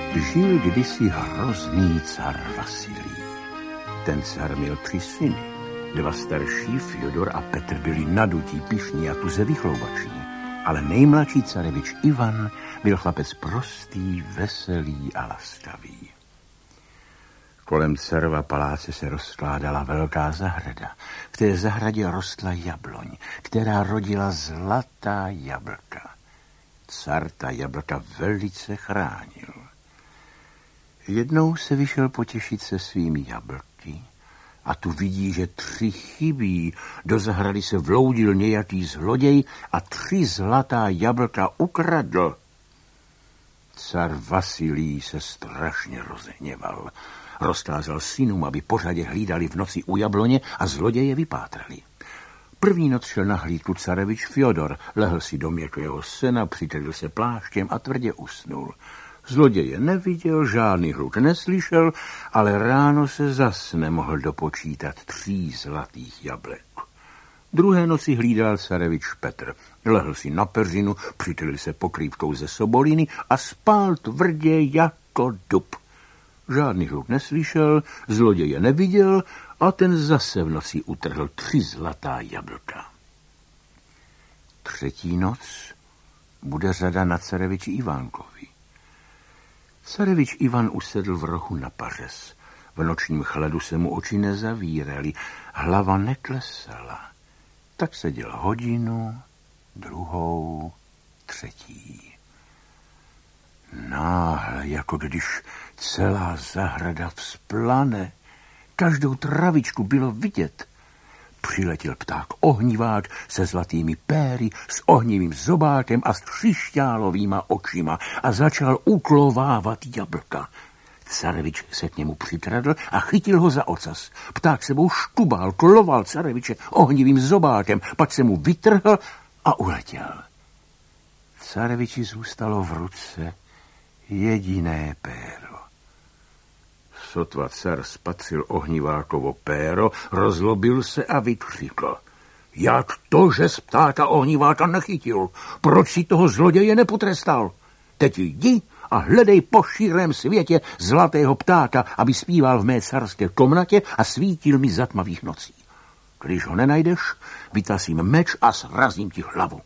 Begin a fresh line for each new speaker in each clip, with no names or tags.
Žil kdysi hrozný car Vasilij. Ten car měl 3 syny. 2 starší, Fjodor a Petr, byli nadutí, pyšní a tuze vychloubační. Ale nejmladší carevič Ivan byl chlapec prostý, veselý a laskavý. Kolem carova paláce se rozkládala velká zahrada. V té zahradě rostla jabloň, která rodila zlatá jablka. Car ta jablka velice chránil. Jednou se vyšel potěšit se svými jablky a tu vidí, že 3 chybí. Do zahrady se vloudil nějaký zloděj a 3 zlatá jablka ukradl. Car Vasilij se strašně rozhněval. Rozkázal synům, aby pořadě hlídali v noci u jabloně a zloděje vypátrali. První noc šel na hlídku carevič Fjodor, lehl si do měkkého sena, přikryl se pláštěm a tvrdě usnul. Zloděje neviděl, žádný hluk neslyšel, ale ráno se zas nemohl dopočítat 3 zlatých jablek. Druhé noci hlídal carevič Petr. Lehl si na peřinu, přikryl se pokrývkou ze soboliny a spál tvrdě jako dub. Žádný hluk neslyšel, zloděje neviděl a ten zase v noci utrhl 3 zlatá jablka. 3. noc bude řada na careviči Ivánkovi. Carevič Ivan usedl v rohu na pařez. V nočním chladu se mu oči nezavíraly, hlava neklesala. Tak seděl 1 hodinu, 2., 3. Náhle, jako když celá zahrada vzplane, každou travičku bylo vidět. Přiletěl pták ohnivák se zlatými péry, s ohnivým zobákem a s křišťálovýma očima a začal uklovávat jablka. Carevič se k němu přikradl a chytil ho za ocas. Pták sebou štubal, kloval careviče ohnivým zobákem, pak se mu vytrhl a uletěl. Careviči zůstalo v ruce jediné péro. Sotva car spatřil ohnivákovo péro, rozlobil se a vykřikl. Jak to, že z ptáka ohniváka nechytil? Proč si toho zloděje nepotrestal? Teď jdi a hledej po širém světě zlatého ptáka, aby zpíval v mé carské komnatě a svítil mi za tmavých nocí. Když ho nenajdeš, vytasím meč a srazím ti hlavu.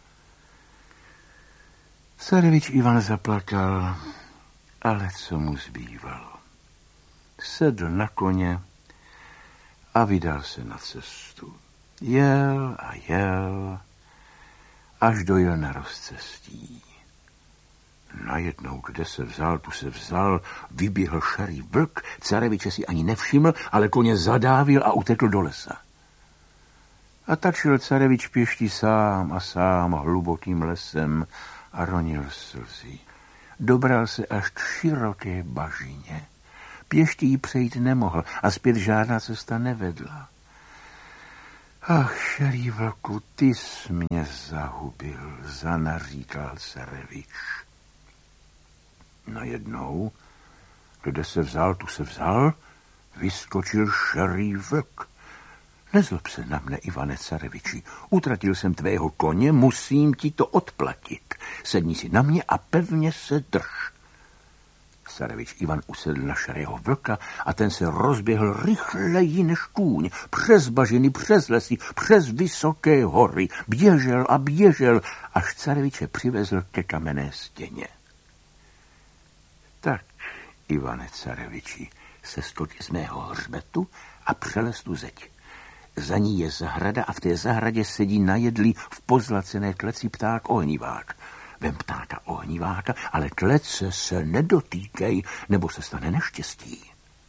Carevič Ivan zaplakal, ale co mu zbývalo? Sedl na koně a vydal se na cestu. Jel a jel, až dojel na rozcestí. Najednou, kde se vzal, tu se vzal, vyběhl šarý vlk, careviče si ani nevšiml, ale koně zadávil a utekl do lesa. A tak šel carevič pěšti sám a sám hlubokým lesem a ronil slzy. Dobral se až k široké bažině. Pěšti jí přejít nemohl a zpět žádná cesta nevedla. Ach, šerý vlku, ty jsi mě zahubil, zanaříkal carevič. Najednou, kde se vzal, tu se vzal, vyskočil šerý vlk. Nezlob se na mne, Ivane careviči, utratil jsem tvého koně, musím ti to odplatit. Sedni si na mě a pevně se drž. Carevič Ivan usedl na šerého vlka a ten se rozběhl rychleji než kůň, přes bažiny, přes lesy, přes vysoké hory. Běžel a běžel, až careviče přivezl ke kamenné stěně. Tak, Ivane careviči, seskoč z mého hřbetu a přelez tu zeď. Za ní je zahrada a v té zahradě sedí najedlý v pozlacené kleci pták ohnivák. Vem ptáka ohniváka, ale klece se nedotýkej, nebo se stane neštěstí.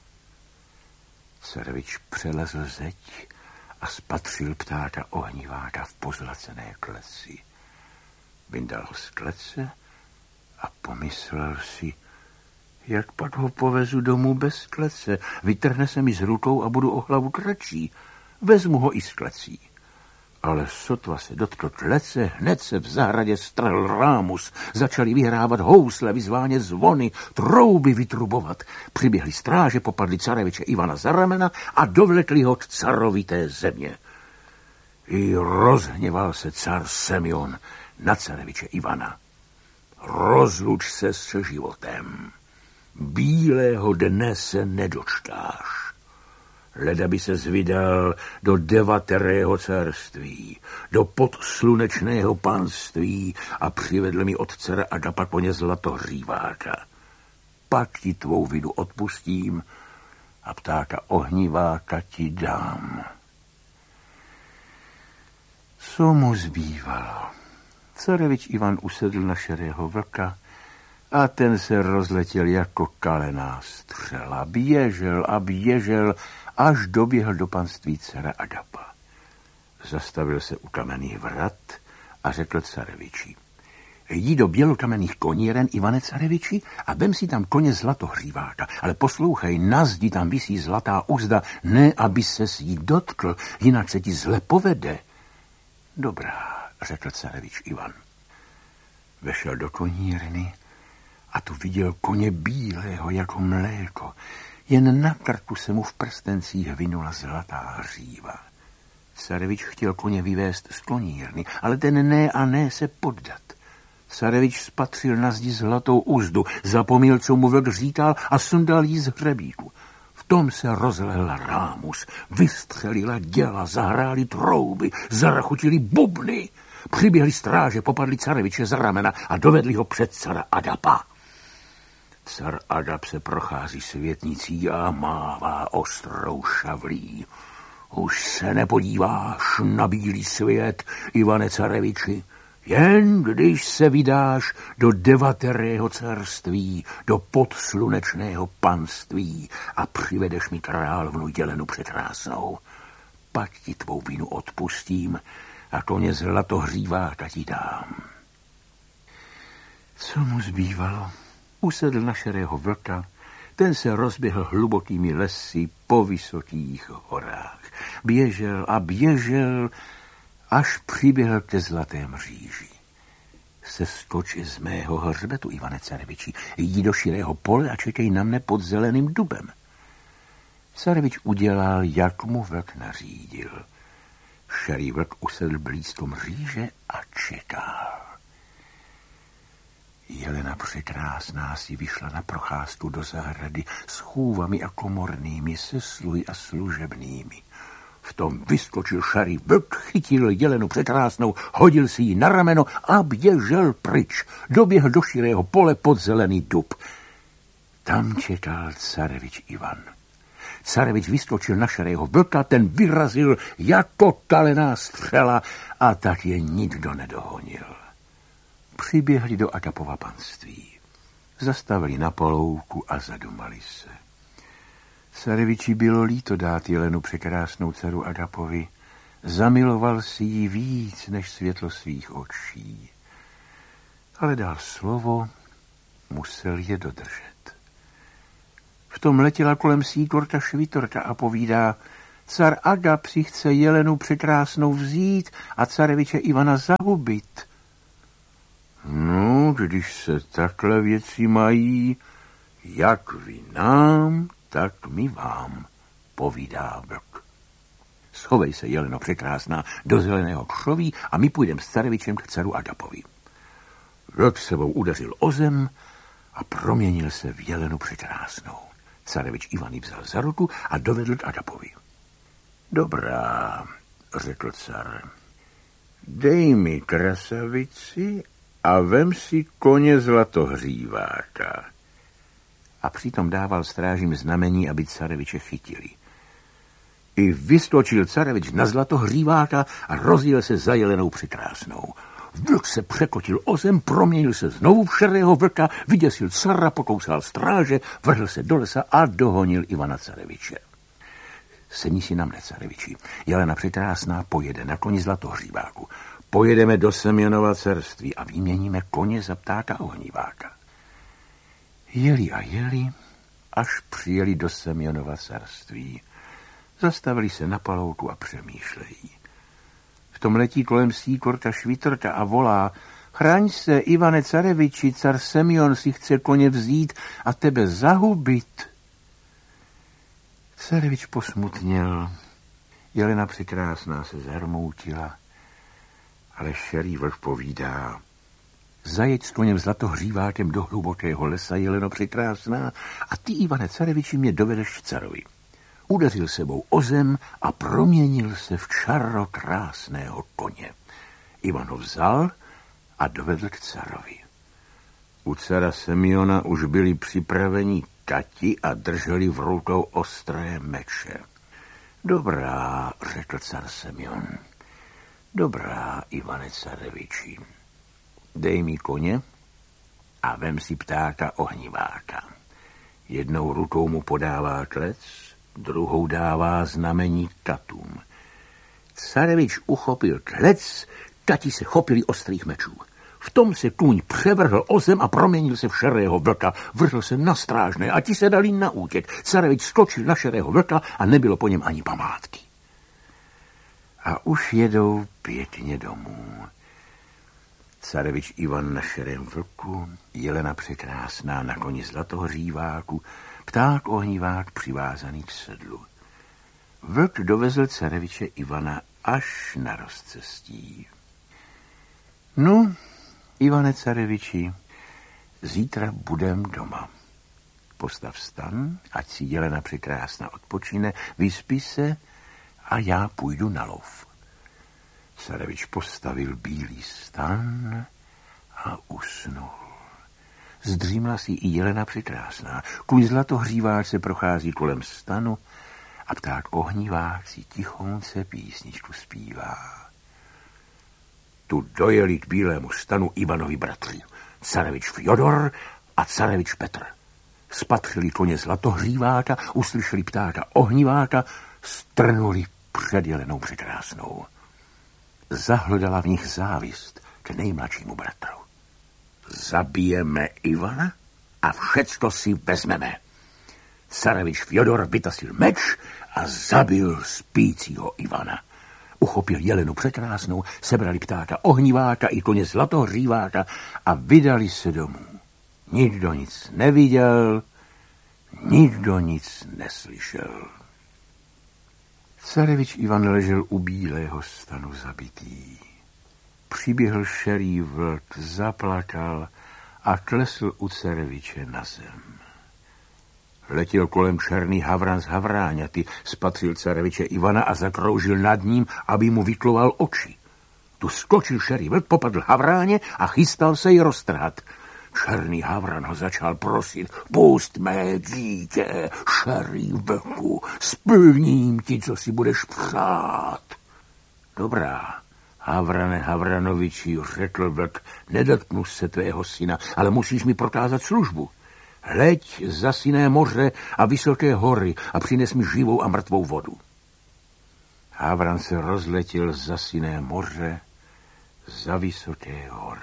Carevič přelezl zeď a spatřil ptáka ohniváka v pozlacené kleci. Vyndal ho z klece a pomyslel si, jak pak ho povezu domů bez klece. Vytrhne se mi z rukou a budu o hlavu kratší. Vezmu ho i s klecí. Ale sotva se dotkl klece, hned se v zahradě strhl rámus. Začali vyhrávat housle, vyzvánět zvony, trouby vytrubovat. Přiběhli stráže, popadli careviče Ivana za ramena a dovlekli ho k carovité země. I rozhněval se car Semjon na careviče Ivana. Rozluč se s životem. Bílého dne se nedočkáš. Leda by se vydal do Devaterého carství, do podslunečného panství a přivedl mi od dcera Agapa koně zlatohříváka. Pak ti tvou vinu odpustím a ptáka ohniváka ti dám. Co mu zbývalo? Carevič Ivan usedl na šerého vlka a ten se rozletěl jako kalená střela. Běžel a běžel, až doběhl do panství dcera Agapa. Zastavil se u kamenných vrat a řekl careviči: Jdi do bělokamenných koníren, Ivane careviči, a vem si tam koně zlatohříváka, ale poslouchej, na zdi tam visí zlatá uzda, ne aby ses jí dotkl, jinak se ti zle povede. Dobrá, řekl carevič Ivan. Vešel do konírny a tu viděl koně bílého jako mléko. Jen na krku se mu v prstencích vynula zlatá hříva. Carevič chtěl koně vyvést z konírny, ale ten ne a ne se poddat. Carevič spatřil na zdi zlatou uzdu, zapomněl, co mu vlk říkal, a sundal jí z hřebíku. V tom se rozlehl rámus, vystřelila děla, zahrály trouby, zarachutily bubny. Přiběhli stráže, popadli careviče za ramena a dovedli ho před cara Agapa. Car Agap se prochází světnicí a mává ostrou šavlí. Už se nepodíváš na bílý svět, Ivane careviči, jen když se vydáš do Devaterého carství, do podslunečného panství a přivedeš mi královnu Jelenu překrásnou. Pak ti tvou vinu odpustím a koně zlatohříváka ti dám. Co mu zbývalo? Usedl na šerého vlka, ten se rozběhl hlubokými lesy po vysokých horách. Běžel a běžel, až přiběhl ke zlaté mříži. Seskoč z mého hřbetu, Ivane careviči, jdi do širého pole a čekej na mne pod zeleným dubem. Carevič udělal, jak mu vlk nařídil. Šerý vlk usedl blízko mříže a čekal. Jelena překrásná si vyšla na procházku do zahrady s chůvami a komornými, se sluhy a služebnými. V tom vyskočil šarý vlk, chytil Jelenu překrásnou, hodil si ji na rameno a běžel pryč. Doběhl do širého pole pod zelený dub. Tam čekal carevič Ivan. Carevič vyskočil na šerého vlka, ten vyrazil jako kalená střela a tak je nikdo nedohonil. Přiběhli do Agapova panství. Zastavili na polouku a zadumali se. Careviči bylo líto dát Jelenu překrásnou dceru Agapovi. Zamiloval si ji víc než světlo svých očí. Ale dal slovo, musel je dodržet. V tom letěla kolem Síkorka Švitorka a povídá: car Agap si chce Jelenu překrásnou vzít a careviče Ivana zahubit. No, když se takhle věci mají, jak vy nám, tak my vám, povídá vlk. Schovej se, Jeleno překrásná, do zeleného křoví a my půjdeme s carevičem k dceru Agapovi. Vlk sebou udeřil o zem a proměnil se v Jelenu překrásnou. Carevič Ivan ji vzal za ruku a dovedl k Agapovi. Dobrá, řekl car, dej mi krasavici a vem si koně zlatohříváka. A přitom dával strážím znamení, aby careviče chytili. I vystočil carevič na zlatohříváka a rozjel se za Jelenou překrásnou. Vlk se překotil o zem, proměnil se znovu v šerého vlka, vyděsil cara, pokousal stráže, vrhl se do lesa a dohonil Ivana careviče. Sedni si na mne, careviči. Jelena překrásná pojede na koni zlatohříváku. Pojedeme do Semjonova carství a vyměníme koně za ptáka ohniváka. Jeli a jeli, až přijeli do Semjonova carství. Zastavili se na palouku a přemýšlejí. V tom letí kolem Síkorka Švitorka a volá: chraň se, Ivane careviči, car Semjon si chce koně vzít a tebe zahubit. Carevič posmutněl. Jelena překrásná se zarmoutila, ale šerý vlk povídá: Zajeď s koněm Zlatohřívákem do hlubokého lesa, Jeleno překrásná, a ty, Ivane Careviči, mě dovedeš k carovi. Udeřil sebou o zem a proměnil se v čarokrásného koně. Ivan ho vzal a dovedl k carovi. U cara Semjona už byli připraveni tati a drželi v rukou ostré meče. Dobrá, řekl car Semjon. Dobrá, Ivane Careviči. Dej mi koně a vem si ptáka ohniváka. Jednou rukou mu podává klec, druhou dává znamení tatům. Carevič uchopil klec, tati se chopili ostrých mečů. V tom se kůň převrhl o zem a proměnil se v šerého vlka. Vrhl se na strážné a ti se dali na útěk. Carevič skočil na šerého vlka a nebylo po něm ani památky. A už jedou pěkně domů. Carevič Ivan na šerém vlku, Jelena překrásná na koni Zlatohříváku, pták ohnivák přivázaný k sedlu. Vlk dovezl careviče Ivana až na rozcestí. No, Ivane Careviči, zítra budem doma. Postav stan, ať si Jelena překrásná odpočine, vyspí se a já půjdu na lov. Carevič postavil bílý stan a usnul. Zdřímla si i Jelena překrásná. Kůň Zlatohříváč se prochází kolem stanu a pták ohnivák si tichonce písničku zpívá. Tu dojeli k bílému stanu Ivanovi bratři, carevič Fjodor a carevič Petr. Spatřili koně Zlatohříváka, uslyšeli ptáka ohniváka, strnuli před Jelenou překrásnou. Zahlodala v nich závist k nejmladšímu bratru. Zabijeme Ivana a všecko si vezmeme. Carevič Fjodor vytasil meč a zabil spícího Ivana. Uchopil Jelenu překrásnou, sebrali ptáka ohniváka i koně Zlatohříváka a vydali se domů. Nikdo nic neviděl, nikdo nic neslyšel. Carevič Ivan ležel u bílého stanu zabitý. Přiběhl šerý vlk, zaplakal a klesl u careviče na zem. Letěl kolem černý havran z havráňaty, spatřil careviče Ivana a zakroužil nad ním, aby mu vykloval oči. Tu skočil šerý vlk, popadl havráně a chystal se ji roztrhat. Černý havran ho začal prosit: pust mé dítě, šerý vlku, splním ti, co si budeš přát. Dobrá, Havrane Havranoviči, řekl vlk, nedotknu se tvého syna, ale musíš mi prokázat službu. Hleď za Siné moře a vysoké hory a přines mi živou a mrtvou vodu. Havran se rozletěl za Siné moře, za vysoké hory.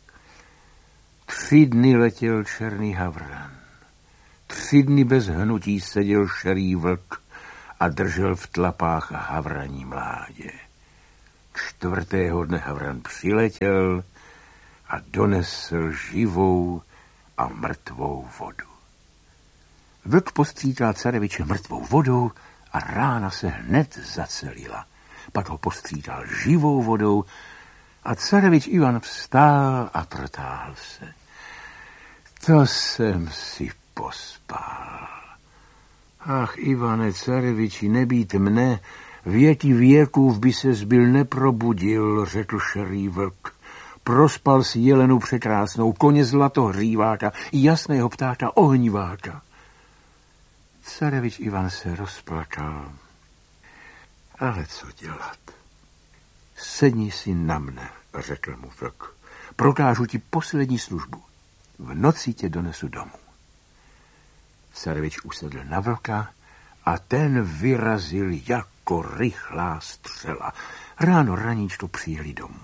3 dny letěl černý havran. 3 dny bez hnutí seděl šerý vlk a držel v tlapách havraní mládě. 4. dne havran přiletěl a donesl živou a mrtvou vodu. Vlk postříkal careviče mrtvou vodou a rána se hned zacelila. Pak ho postříkal živou vodou a carevič Ivan vstál a protáhl se. To jsem si pospal. Ach, Ivane Careviči, nebýt mne, věky věkův by se zbyl neprobudil, řekl šerý vlk. Prospal si Jelenu překrásnou, koně Zlatohříváka i jasného ptáka ohniváka. Carevič Ivan se rozplakal. Ale co dělat? Sedni si na mne, řekl mu vlk. Prokážu ti poslední službu. V noci tě donesu domů. Carevič usedl na vlka a ten vyrazil jako rychlá střela. Ráno raníčko přijeli domů.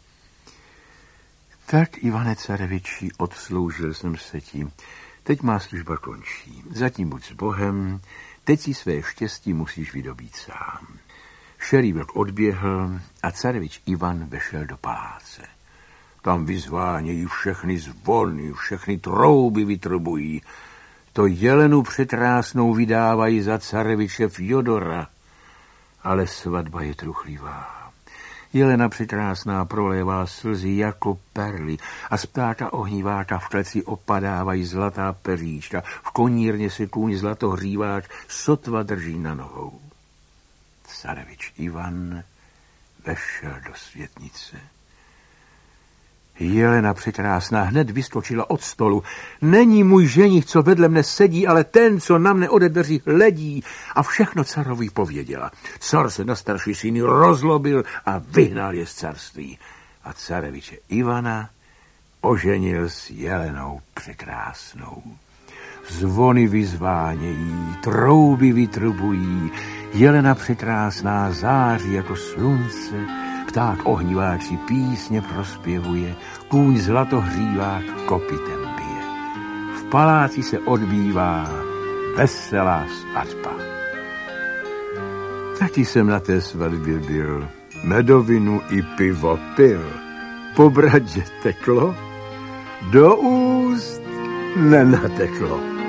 Tak, Ivane Careviči, odsloužil jsem se ti. Teď má služba končí. Zatím buď s Bohem, teď si své štěstí musíš vydobít sám. Šerý vlk odběhl a carevič Ivan vešel do paláce. Tam vyzvánějí všechny zvony, všechny trouby vytrubují. To Jelenu překrásnou vydávají za careviče Fjodora. Ale svatba je truchlivá. Jelena Překrásná prolévá slzy jako perly a z ptáka ohníváka v kleci opadávají zlatá peříčka. V konírně se kůň zlatohříváč sotva drží na nohou. Carevič Ivan vešel do světnice. Jelena Překrásná hned vyskočila od stolu. Není můj ženich, co vedle mne sedí, ale ten, co na mne ode dveří hledí. A všechno carovi pověděla. Car se na starší syny rozlobil a vyhnal je z carství. A careviče Ivana oženil s Jelenou Překrásnou. Zvony vyzvánějí, trouby vytrubují, Jelena Překrásná září jako slunce, pták ohníváči písně prospěvuje, kůň zlatohřívák kopitem bije. V paláci se odbývá veselá svatba. Taky jsem na té svatbě byl, medovinu i pivo pil. Po bradě teklo, do úst nenateklo.